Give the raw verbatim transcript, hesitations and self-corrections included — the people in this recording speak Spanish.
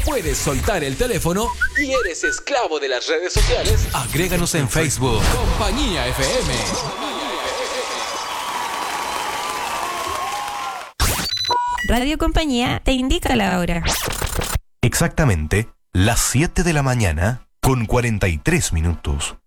puedes soltar el teléfono y eres esclavo de las redes sociales, agréganos en Facebook. Compañía F M. Radio Compañía te indica la hora. Exactamente las siete de la mañana con cuarenta y tres minutos.